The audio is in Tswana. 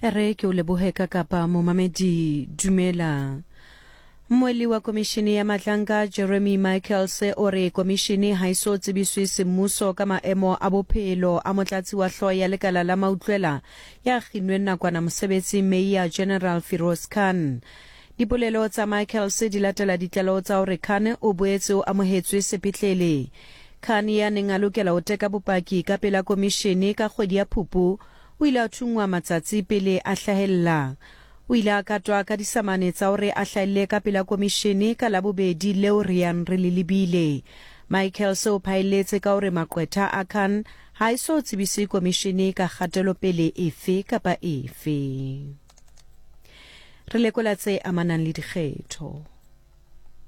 Re ke o leboheka kapa momamedi dumela. Moeli wa komishini ya Matlanka Jeremy Michaels o re komishini ha iso tsebiswe semmuso ka maemo a bophelo a motlatsi wa hlooho ya lekala la mautlwela ya kginnweng nakwana mosebetsi Meya General Firoz Khan. Dipolelo tsa Michaels di latela ditlaleho tsa hore Khan o boetse o amohetswe sepetlele. Khan ya neng a lokela ho teka bopaki ka pela komishini ka kgwedi ya Phupu o ile a thungwa matsatsi pele a hlahella. O ile a katwa ka disamane tsa hore a hlahelle ka pela komishini ka Labobedi leo riang re lebile. Michael o phaelletse ka hore maqwetha a Khan ha iso tsebise komishini ka kgatelopele efe kapa efe. Re lekola tse amanang le dikgetho.